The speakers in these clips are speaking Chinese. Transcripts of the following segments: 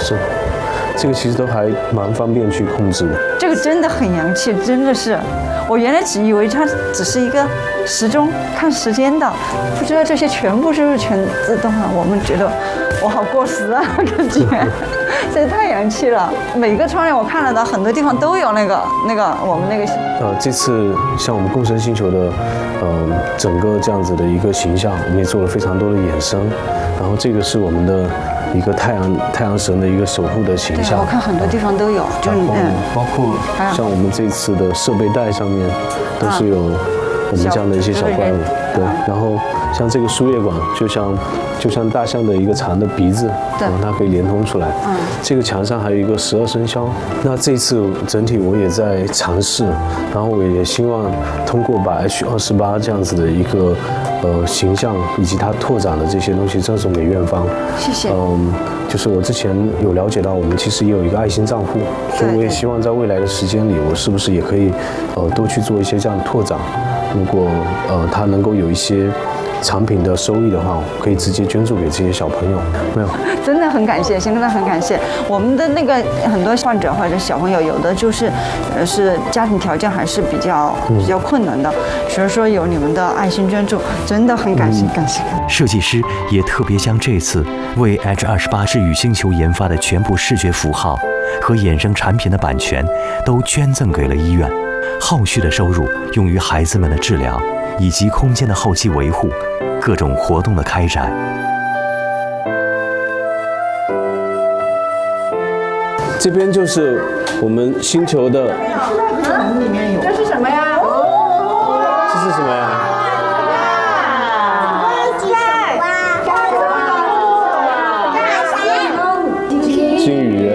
这个其实都还蛮方便去控制的。 这个真的很洋气，真的是。我原来只以为它只是一个时钟看时间的，不知道这些全部是不是全自动啊？我们觉得我好过时啊，感觉这太洋气了。每个窗帘我看了的，很多地方都有那个我们那个。 这次像我们共生星球的，整个这样子的一个形象，我们也做了非常多的衍生。然后这个是我们的一个太阳神的一个守护的形象。 我看很多地方都有，就是包括像我们这次的设备袋上面，都是有我们这样的一些小怪物。对，然后像这个输液管，就像大象的一个长的鼻子，然后它可以连通出来。这个墙上还有一个12生肖。那这次整体我也在尝试，然后我也希望通过把 H28这样子的一个形象以及它拓展的这些东西赠送给院方。 谢谢。 就是我之前有了解到，我们其实也有一个爱心账户，所以我也希望在未来的时间里，我是不是也可以多去做一些这样的拓展。如果它能够有一些产品的收益的话，可以直接捐助给这些小朋友。没有，真的很感谢，真的很感谢。我们的那个很多患者或者小朋友，有的就是是家庭条件还是比较困难的，所以说有你们的爱心捐助，真的很感谢，感谢。 设计师也特别将这次为 H28治愈星球研发的全部视觉符号和衍生产品的版权都捐赠给了医院，后续的收入用于孩子们的治疗以及空间的后期维护，各种活动的开展。 这边就是我们星球的， 里面有，这是什么呀？ 这是什么呀？金鱼，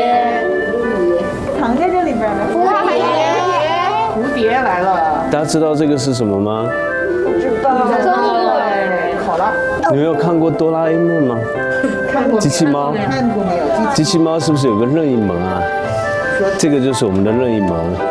藏在这里边的。蝴蝶来了。 大家知道这个是什么吗？ 不知道。好了。 你们有看过哆啦 A 梦吗？ 看过。 机器猫。 看过没有？ 机器猫是不是有个任意门啊？这个就是我们的任意门。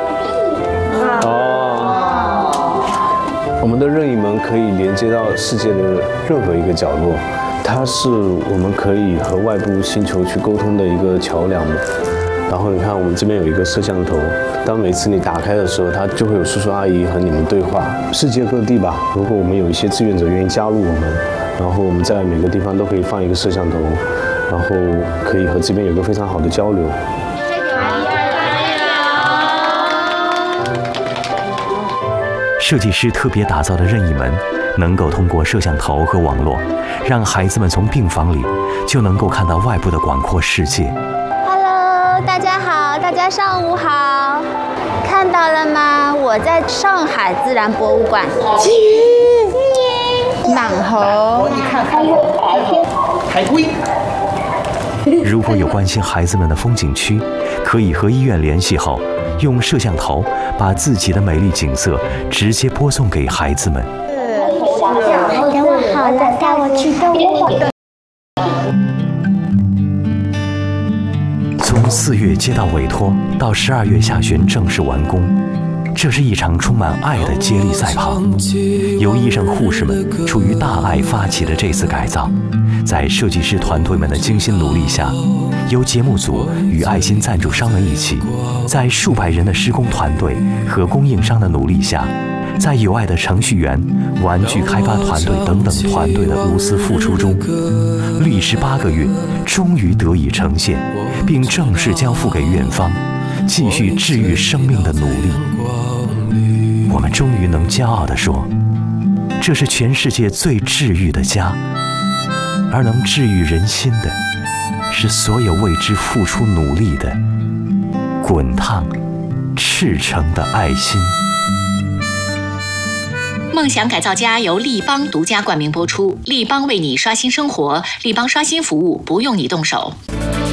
我们的任意门可以连接到世界的任何一个角落，它是我们可以和外部星球去沟通的一个桥梁。然后你看，我们这边有一个摄像头，当每次你打开的时候，它就会有叔叔阿姨和你们对话。世界各地吧，如果我们有一些志愿者愿意加入我们，然后我们在每个地方都可以放一个摄像头，然后可以和这边有个非常好的交流。 设计师特别打造的任意门，能够通过摄像头和网络，让孩子们从病房里就能够看到外部的广阔世界。 Hello， 大家好，大家上午好。看到了吗？我在上海自然博物馆。金鱼、满猴，你看还有海龟。 如果有关心孩子们的风景区，可以和医院联系后，用摄像头把自己的美丽景色直接播送给孩子们。 等我好了，带我去动物园。 从4月接到委托，到12月下旬正式完工，这是一场充满爱的接力赛跑。由医生护士们出于大爱发起的这次改造，在设计师团队们的精心努力下，由节目组与爱心赞助商们一起，在数百人的施工团队和供应商的努力下，在有爱的程序员、玩具开发团队等等团队的无私付出中，历时8个月，终于得以呈现，并正式交付给院方，继续治愈生命的努力。我们终于能骄傲地说，这是全世界最治愈的家，而能治愈人心的，是所有为之付出努力的滚烫、赤诚的爱心。 梦想改造家由立邦独家冠名播出，立邦为你刷新生活，立邦刷新服务不用你动手。